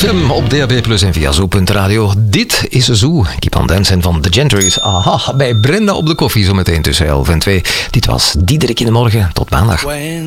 FM op DAB Plus en via Zo.radio. Dit is Zoo. Keep on Dancing van The Gentries. Aha, bij Brenda op de koffie zometeen tussen 11 en 2. Dit was Diederik in de Morgen. Tot maandag.